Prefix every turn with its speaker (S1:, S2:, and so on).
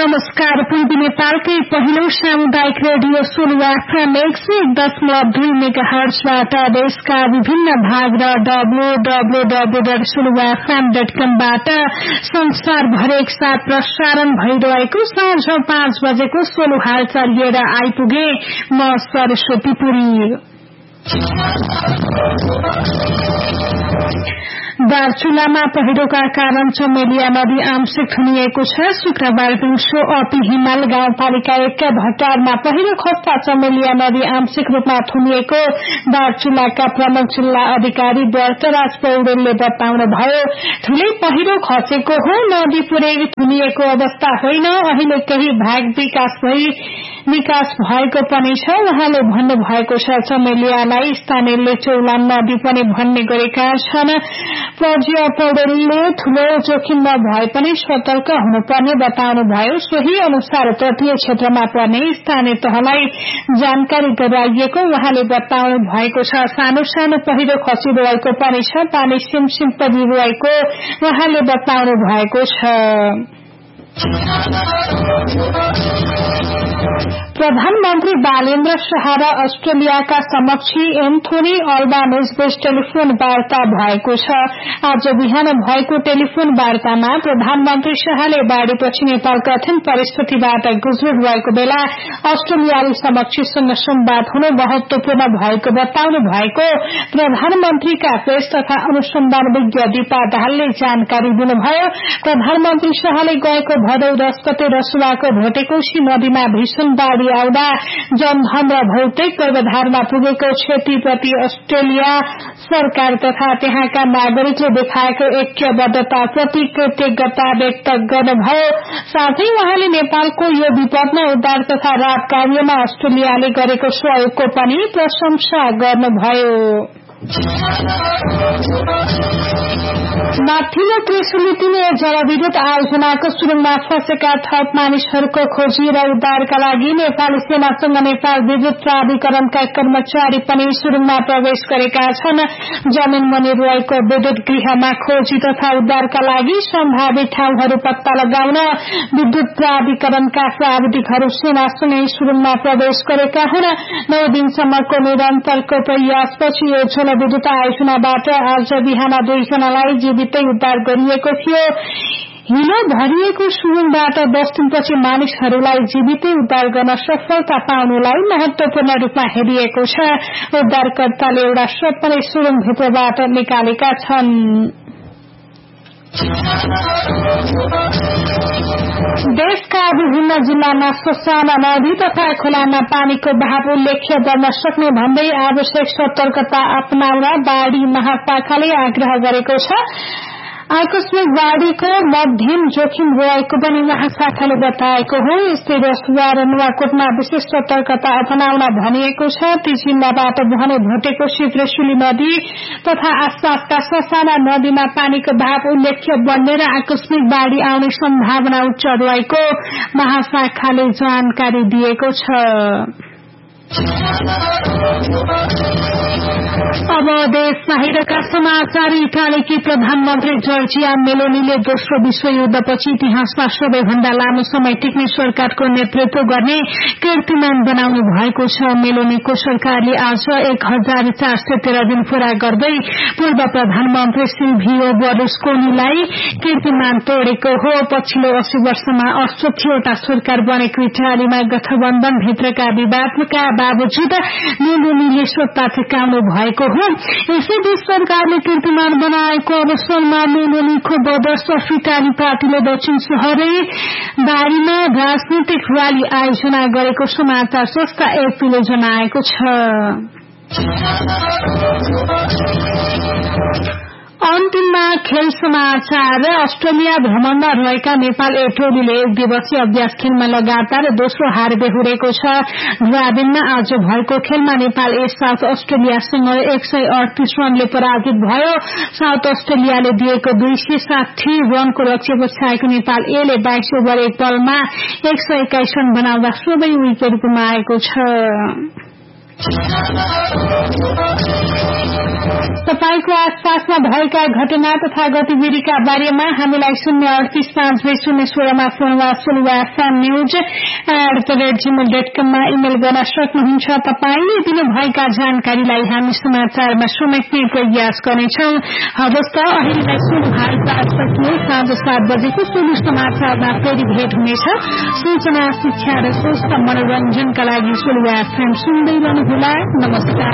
S1: नमस्कार। पूर्वी नेपालकै पहिलो सामुदायिक रेडियो सोलुवा एफएम 101.2 मेगाहर्जबाट देशका विभिन्न भाग र www.suluwafm.com बाट संसारभर एकसाथ प्रसारण भइरहेको साँझ 5 बजेको सोलु हालचाल लिएर आइपुगे म सरस्वती पुरी। दार्चुलामा पहिरोका कारण चमेलिया नदी आंशिक थुनिएको छ। शुक्रबार दिउँसो अति हिमाल गाउँपालिका 1 का भट्टारमा पहिरो खस्दा चमेलिया नदी आंशिक रूपमा थुनिएको दार्चुलाका प्रमुख जिल्ला अधिकारी व्रतराज पौडेलले बताउनुभयो। ठूलै पहिरो खसेको हो, नदी पुरै थुनिएको अवस्था होइन। अहिले केही भाग विकास भएको पनि छ उहाँले भन्नुभएको छ। चमेलियालाई स्थानीयले चौलान नदी पनि भन्ने गरेका छन्। प्रज्ञा पौडेलले ठूलो जोखिम नभए पनि सतर्क हुनुपर्ने बताउनुभयो। सोही अनुसार तटीय क्षेत्रमा पर्ने स्थानीय तहलाई जानकारी गराइएको उहाँले बताउनु भएको छ। सानो सानो पहिरो खसिरहेको पनि छ, पानी सिमसिम परिरहेको उहाँले बताउनु भएको छ। प्रधानमन्त्री बालेन्द्र शाह र अस्ट्रेलियाका समकक्षी एन्थोनी अल्बानेजबीच टेलिफोन वार्ता भएको छ। आज बिहान भएको टेलिफोन वार्तामा प्रधानमन्त्री शाहले बाढ़ीपछि नेपालका कठिन परिस्थितिबाट गुज्रिरहेको बेला अस्ट्रेलियाली समकक्षीसँग संवाद हुनु महत्वपूर्ण भएको बताउनु भएको प्रधानमन्त्रीका प्रेस तथा अनुसन्धान विज्ञ दीपा दाहालले जानकारी दिनुभयो। प्रधानमन्त्री शाहले गएको भदौ 10 गते रसुवाको भोटेकोशी नदीमा भीषण बाढ़ी आउँदा जनधन र भौतिक व्यवधारमा पुगेको क्षतिप्रति अस्ट्रेलिया सरकार तथा त्यहाँका नागरिकले देखाएको ऐक्यबद्धता प्रति कृतज्ञता व्यक्त गर्नुभयो। साथै उहाँले नेपालको यो विपदमा उद्धार तथा राहत कार्यमा अस्ट्रेलियाले गरेको सहयोगको पनि प्रशंसा गर्नुभयो। माथिल्लो त्रिशुलीतिने जलविद्युत आयोजनाको सुरुङमा फँसेका थप मानिसहरूको खोजी र उद्धारका लागि नेपाली सेनासँग नेपाल विद्युत प्राधिकरणका कर्मचारी पनि सुरुङमा प्रवेश गरेका छन्। जमिन मुनि रहेको विद्युत गृहमा खोजी तथा उद्धारका लागि सम्भावित ठाउँहरू पत्ता लगाउन विद्युत प्राधिकरणका प्राविधिकहरू सेनासँगै सुरुङमा प्रवेश गरेका हुन्। 9 दिनसम्मको निरन्तरको प्रयासपछि यो जलविद्युत आयोजनाबाट आज बिहान 2 जनालाई जीवितै उद्धार गरिएको थियो। हिलो भरिएको सुरुङबाट 10 दिनपछि मानिसहरूलाई जीवितै उद्धार गर्न सफलता पाउनुलाई महत्वपूर्ण रूपमा हेरिएको छ। उद्धारकर्ताले एउटा शव पनि सुरुङभित्रबाट निकालेका छन्। देशका विभिन्न जिल्लामा ससाना नदी तथा खोलामा पानीको बहाव उल्लेख्य बढ्न सक्ने भन्दै आवश्यक सतर्कता अपनाउन बाढ़ी महाशाखाले आग्रह गरेको छ। आकस्मिक बाढ़ीको मध्यम जोखिम रहेको पनि महाशाखाले बताएको हो। यस्तै रसुवा र नुवाकोटमा विशेष सतर्कता अपनाउन भनिएको छ। ती जिल्लाबाट बहने भोटेकोशी त्रिशुली नदी तथा आसपासका ससाना नदीमा पानीको बहाव उल्लेख्य बढ्ने र आकस्मिक बाढ़ी आउने सम्भावना उच्च रहेको महाशाखाले जानकारी दिएको छ। अब देश बाहिरका समाचार। इटालीकी प्रधानमन्त्री जर्जिया मेलोनीले दोस्रो विश्वयुद्धपछि इतिहासमा सबैभन्दा लामो समय टिक्ने सरकारको नेतृत्व गर्ने कीर्तिमान बनाउनु भएको छ। मेलोनीको सरकारले आज 1413 दिन पूरा गर्दै पूर्व प्रधानमन्त्री सिल्भियो बर्लुस्कोनीलाई कीर्तिमान तोडेको हो। पछिल्लो 80 वर्षमा 68वटा सरकार बनेको इटालीमा गठबन्धन भित्रका विवादका बावजुद मेलोनीले सत्ता ठेकाउनु भएको हो। यसैबीच सरकारले कीर्तिमान बनाएको अवसरमा मेलोनीको बदर्श इटाली पार्टीले दक्षिण सहरै बारीमा राजनीतिक रयाली आयोजना गरेको समाचार संस्था एपीले जनाएको छ। अन्तिममा खेल समाचार। अस्ट्रेलिया भ्रमणमा रहेका नेपाल ए टोलीले 1 दिवसीय अभ्यास खेलमा लगातार दोस्रो हार बेहोरेको छ। द्वाबिनमा आज भएको खेलमा नेपाल ए साउथ अस्ट्रेलियासँग 138 रनले पराजित भयो। साउथ अस्ट्रेलियाले दिएको 260 रनको लक्ष्य पछ्याएको नेपाल ए ले 22 ओभर 1 बलमा 121 रन बनाउँदा सबै विकेट गुमाएको छ। तपाईको आसपासमा भएका घटना तथा गतिविधिका बारेमा हामीलाई 0385016 मा फोन वा @news@gmail.com मा इमेल गर्न सक्नुहुन्छ। तपाईले दिनुभएका जानकारीलाई हामी समाचारमा समेट्ने प्रयास गर्नेछौं। हवस् त अहिलेलाई सुनहाल सकियो। साँझ 7 बजेको सुरु समाचारमा फेरि भेट हुनेछ। सूचना, शिक्षा र स्वस्थ मनोरञ्जनका लागि सुन्दै रहनुहोला। नमस्कार।